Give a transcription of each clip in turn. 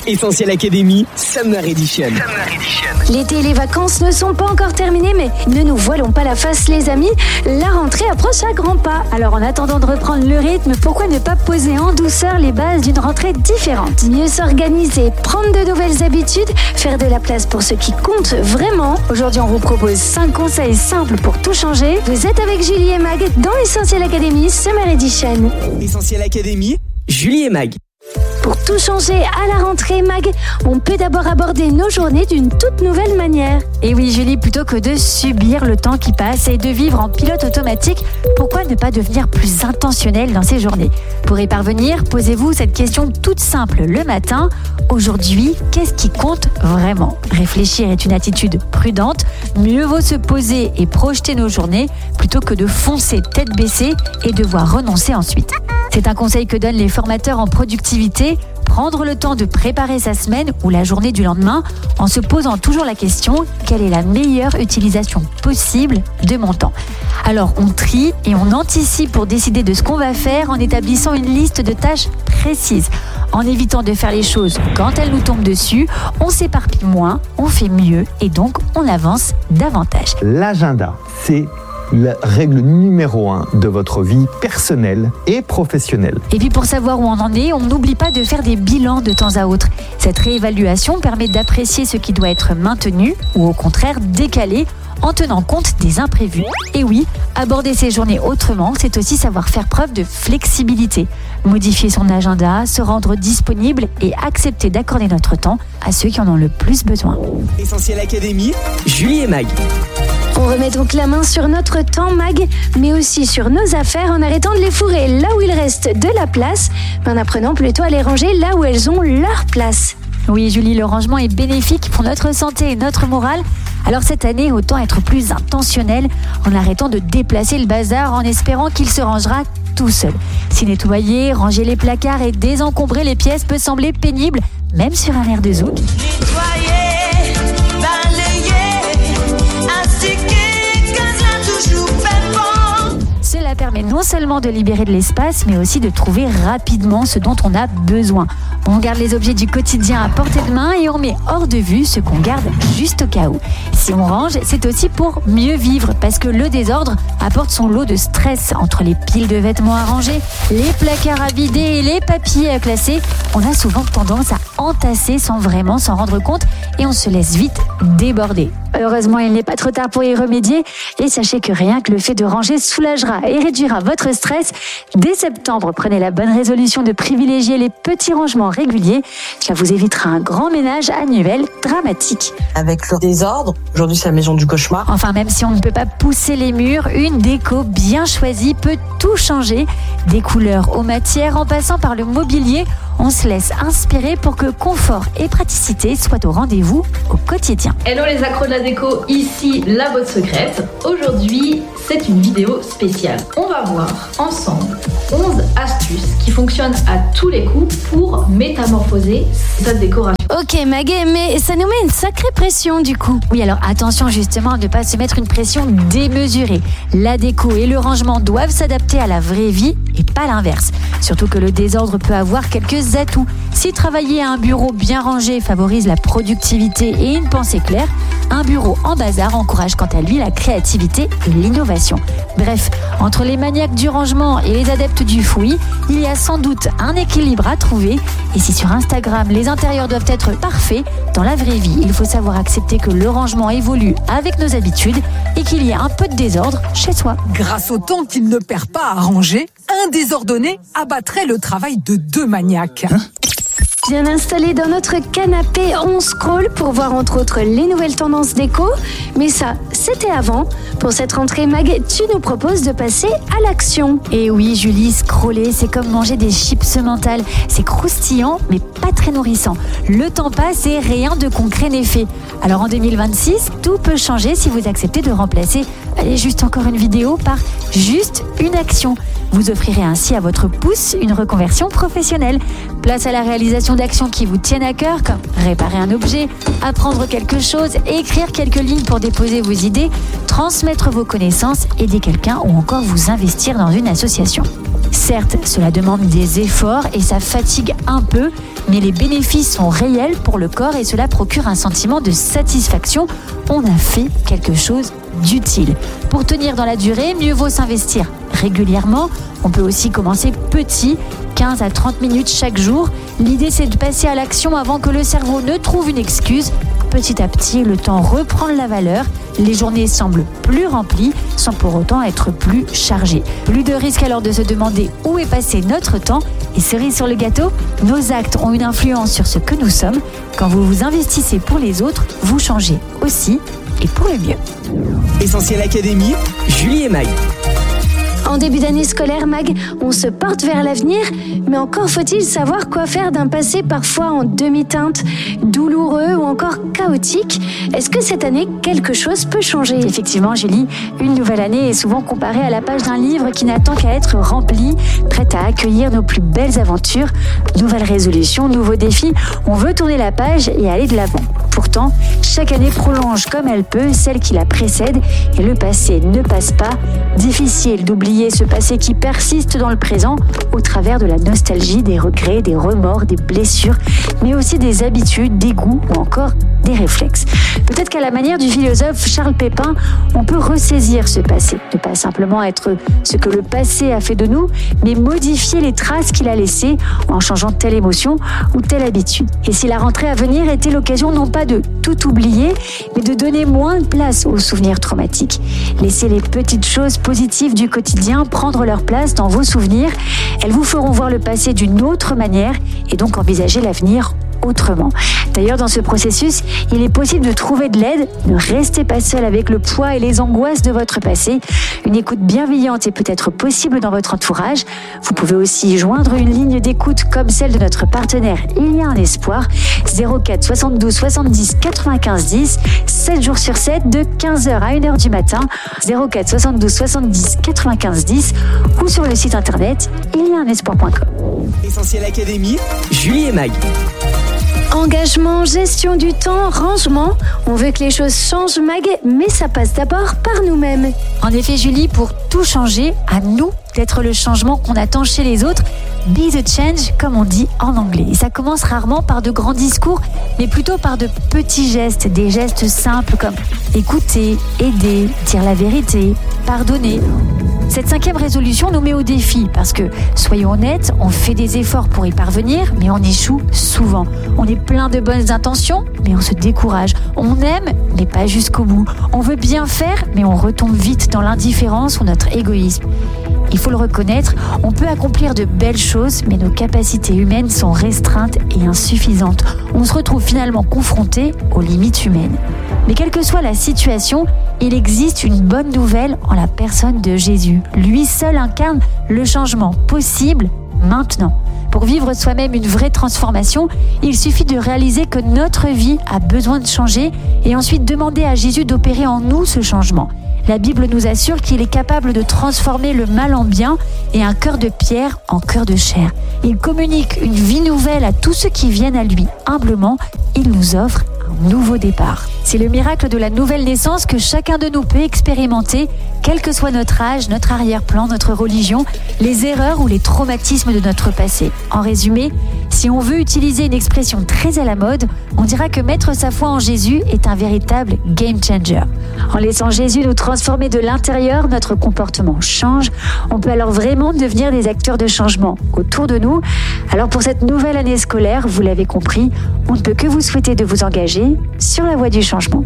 Essentiel Academy, Summer Edition. L'été et les vacances ne sont pas encore terminées, mais ne nous voilons pas la face les amis, la rentrée approche à grands pas. Alors en attendant de reprendre le rythme, pourquoi ne pas poser en douceur les bases d'une rentrée différente? Mieux s'organiser, prendre de nouvelles habitudes, faire de la place pour ce qui compte vraiment. Aujourd'hui on vous propose 5 conseils simples pour tout changer. Vous êtes avec Julie et Mag dans Essentiel Academy Summer Edition. Essentiel Academy, Julie et Mag. Pour tout changer à la rentrée, Mag, on peut d'abord aborder nos journées d'une toute nouvelle manière. Et oui, Julie, plutôt que de subir le temps qui passe et de vivre en pilote automatique, pourquoi ne pas devenir plus intentionnel dans ces journées? Pour y parvenir, posez-vous cette question toute simple le matin. Aujourd'hui, qu'est-ce qui compte vraiment? Réfléchir est une attitude prudente. Mieux vaut se poser et projeter nos journées plutôt que de foncer tête baissée et devoir renoncer ensuite. C'est un conseil que donnent les formateurs en productivité, prendre le temps de préparer sa semaine ou la journée du lendemain en se posant toujours la question « Quelle est la meilleure utilisation possible de mon temps ?» Alors on trie et on anticipe pour décider de ce qu'on va faire en établissant une liste de tâches précises. En évitant de faire les choses quand elles nous tombent dessus, on s'éparpille moins, on fait mieux et donc on avance davantage. L'agenda, c'est la règle numéro 1 de votre vie personnelle et professionnelle. Et puis pour savoir où on en est, on n'oublie pas de faire des bilans de temps à autre. Cette réévaluation permet d'apprécier ce qui doit être maintenu ou au contraire décalé en tenant compte des imprévus. Et oui, aborder ces journées autrement, c'est aussi savoir faire preuve de flexibilité. Modifier son agenda, se rendre disponible et accepter d'accorder notre temps à ceux qui en ont le plus besoin. Essentiel Academy, Julie et Mag. On remet donc la main sur notre temps, Mag, mais aussi sur nos affaires en arrêtant de les fourrer là où il reste de la place, mais en apprenant plutôt à les ranger là où elles ont leur place. Oui, Julie, le rangement est bénéfique pour notre santé et notre morale. Alors cette année, autant être plus intentionnel en arrêtant de déplacer le bazar en espérant qu'il se rangera tout seul. Si nettoyer, ranger les placards et désencombrer les pièces peut sembler pénible, même sur un air de zouk. Nettoyer, balayer, astiquer, gaz toujours fait bon. Cela permet non seulement de libérer de l'espace, mais aussi de trouver rapidement ce dont on a besoin. On garde les objets du quotidien à portée de main et on met hors de vue ce qu'on garde juste au cas où. Si on range, c'est aussi pour mieux vivre parce que le désordre apporte son lot de stress. Entre les piles de vêtements à ranger, les placards à vider et les papiers à classer, on a souvent tendance à entasser sans vraiment s'en rendre compte et on se laisse vite déborder. Heureusement, il n'est pas trop tard pour y remédier et sachez que rien que le fait de ranger soulagera et réduira votre stress. Dès septembre, prenez la bonne résolution de privilégier les petits rangements réguliers. Cela vous évitera un grand ménage annuel dramatique. Avec le désordre, aujourd'hui c'est la maison du cauchemar. Enfin, même si on ne peut pas pousser les murs, une déco bien choisie peut tout changer. Des couleurs aux matières en passant par le mobilier, on se laisse inspirer pour que confort et praticité soient au rendez-vous au quotidien. Hello les accros de la déco, ici la botte secrète. Aujourd'hui, c'est une vidéo spéciale. On va voir ensemble 11 astuces qui fonctionnent à tous les coups pour métamorphoser sa décoration. Ok Mag, mais ça nous met une sacrée pression du coup. Oui, alors attention justement à ne pas se mettre une pression démesurée. La déco et le rangement doivent s'adapter à la vraie vie et pas l'inverse. Surtout que le désordre peut avoir quelques atouts. Si travailler à un bureau bien rangé favorise la productivité et une pensée claire, un bureau en bazar encourage quant à lui la créativité et l'innovation. Bref, entre les maniaques du rangement et les adeptes du fouillis, il y a sans doute un équilibre à trouver. Et si sur Instagram, les intérieurs doivent être parfaits, dans la vraie vie, il faut savoir accepter que le rangement évolue avec nos habitudes et qu'il y ait un peu de désordre chez soi. Grâce au temps qu'il ne perd pas à ranger, un désordonné abattrait le travail de 2 maniaques. Bien installé dans notre canapé, on scrolle pour voir entre autres les nouvelles tendances déco. Mais ça, c'était avant. Pour cette rentrée, Mag, tu nous proposes de passer à l'action. Et oui, Julie, scroller, c'est comme manger des chips mentales. C'est croustillant, mais pas très nourrissant. Le temps passe et rien de concret n'est fait. Alors en 2026, tout peut changer si vous acceptez de remplacer juste encore une vidéo par juste une action. Vous offrirez ainsi à votre pouce une reconversion professionnelle. Place à la réalisation d'actions qui vous tiennent à cœur, comme réparer un objet, apprendre quelque chose, écrire quelques lignes pour déposer vos idées, transmettre vos connaissances, aider quelqu'un ou encore vous investir dans une association. Certes, cela demande des efforts et ça fatigue un peu, mais les bénéfices sont réels pour le corps et cela procure un sentiment de satisfaction. On a fait quelque chose d'utile. Pour tenir dans la durée, mieux vaut s'investir régulièrement. On peut aussi commencer petit, 15 à 30 minutes chaque jour. L'idée, c'est de passer à l'action avant que le cerveau ne trouve une excuse. Petit à petit, le temps reprend de la valeur. Les journées semblent plus remplies sans pour autant être plus chargées. Plus de risque alors de se demander où est passé notre temps. Et cerise sur le gâteau, nos actes ont une influence sur ce que nous sommes. Quand vous vous investissez pour les autres, vous changez aussi et pour le mieux. Essentiel Académie, Julie et Mag. En début d'année scolaire, Mag, on se porte vers l'avenir, mais encore faut-il savoir quoi faire d'un passé parfois en demi-teinte, douloureux ou encore chaotique. Est-ce que cette année, quelque chose peut changer ? Effectivement, Julie, une nouvelle année est souvent comparée à la page d'un livre qui n'attend qu'à être rempli, prête à accueillir nos plus belles aventures. Nouvelles résolutions, nouveaux défis, on veut tourner la page et aller de l'avant. Pourtant, chaque année prolonge comme elle peut celle qui la précède et le passé ne passe pas. Difficile d'oublier ce passé qui persiste dans le présent au travers de la nostalgie, des regrets, des remords, des blessures, mais aussi des habitudes, des goûts ou encore des réflexes. Peut-être qu'à la manière du philosophe Charles Pépin, on peut ressaisir ce passé, ne pas simplement être ce que le passé a fait de nous, mais modifier les traces qu'il a laissées en changeant telle émotion ou telle habitude. Et si la rentrée à venir était l'occasion non pas de tout oublier, mais de donner moins de place aux souvenirs traumatiques. Laissez les petites choses positives du quotidien prendre leur place dans vos souvenirs. Elles vous feront voir le passé d'une autre manière et donc envisager l'avenir autrement. D'ailleurs, dans ce processus, il est possible de trouver de l'aide. Ne restez pas seul avec le poids et les angoisses de votre passé. Une écoute bienveillante est peut-être possible dans votre entourage. Vous pouvez aussi joindre une ligne d'écoute comme celle de notre partenaire Il y a un espoir, 04 72 70 95 10, 7 jours sur 7 de 15h à 1h du matin, 04 72 70 95 10 ou sur le site internet iliaanespoir.com. Essentiel Académie, Julie et Mag. Engagement, gestion du temps, rangement. On veut que les choses changent, Mag, mais ça passe d'abord par nous-mêmes. En effet, Julie, pour tout changer, à nous d'être le changement qu'on attend chez les autres. Be the change, comme on dit en anglais. Et ça commence rarement par de grands discours, mais plutôt par de petits gestes, des gestes simples comme écouter, aider, dire la vérité, pardonner. Cette 5e résolution nous met au défi parce que, soyons honnêtes, on fait des efforts pour y parvenir, mais on échoue souvent. On est plein de bonnes intentions, mais on se décourage. On aime, mais pas jusqu'au bout. On veut bien faire, mais on retombe vite dans l'indifférence ou notre égoïsme. Il faut le reconnaître, on peut accomplir de belles choses, mais nos capacités humaines sont restreintes et insuffisantes. On se retrouve finalement confronté aux limites humaines. Mais quelle que soit la situation, il existe une bonne nouvelle en la personne de Jésus. Lui seul incarne le changement possible maintenant. Pour vivre soi-même une vraie transformation, il suffit de réaliser que notre vie a besoin de changer et ensuite demander à Jésus d'opérer en nous ce changement. La Bible nous assure qu'il est capable de transformer le mal en bien et un cœur de pierre en cœur de chair. Il communique une vie nouvelle à tous ceux qui viennent à lui. Humblement, il nous offre un nouveau départ. C'est le miracle de la nouvelle naissance que chacun de nous peut expérimenter, quel que soit notre âge, notre arrière-plan, notre religion, les erreurs ou les traumatismes de notre passé. En résumé, si on veut utiliser une expression très à la mode, on dira que mettre sa foi en Jésus est un véritable game changer. En laissant Jésus nous transformer de l'intérieur, notre comportement change. On peut alors vraiment devenir des acteurs de changement autour de nous. Alors pour cette nouvelle année scolaire, vous l'avez compris, on ne peut que vous souhaiter de vous engager sur la voie du changement.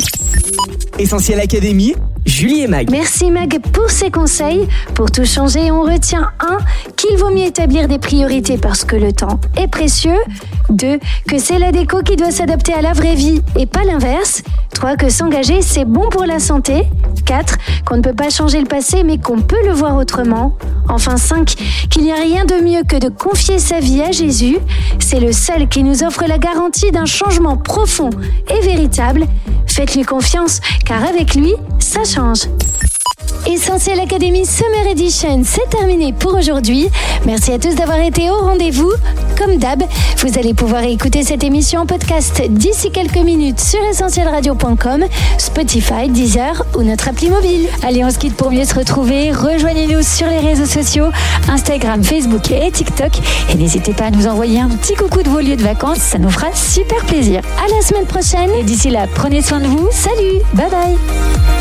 Essentiel Académie, Julie et Mag. Merci Mag pour ces conseils. Pour tout changer, on retient 1, qu'il vaut mieux établir des priorités parce que le temps est précieux. 2, que c'est la déco qui doit s'adapter à la vraie vie et pas l'inverse. 3, que s'engager, c'est bon pour la santé. 4, qu'on ne peut pas changer le passé mais qu'on peut le voir autrement. Enfin 5, qu'il n'y a rien de mieux que de confier sa vie à Jésus. C'est le seul qui nous offre la garantie d'un changement profond et véritable. Faites-lui confiance, car avec lui, ça change. Essentiel Academy Summer Edition, c'est terminé pour aujourd'hui. Merci à tous d'avoir été au rendez-vous. Comme d'hab, vous allez pouvoir écouter cette émission en podcast d'ici quelques minutes sur essentielradio.com, Spotify, Deezer ou notre appli mobile. Allez, on se quitte pour mieux se retrouver. Rejoignez-nous sur les réseaux sociaux, Instagram, Facebook et TikTok. Et n'hésitez pas à nous envoyer un petit coucou de vos lieux de vacances, ça nous fera super plaisir. À la semaine prochaine et d'ici là, prenez soin de vous. Salut, bye bye.